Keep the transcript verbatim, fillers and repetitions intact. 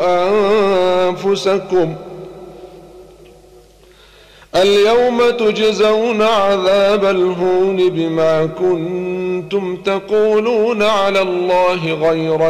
أنفسكم اليوم تجزون عذاب الهون بما كنتم تقولون على الله غير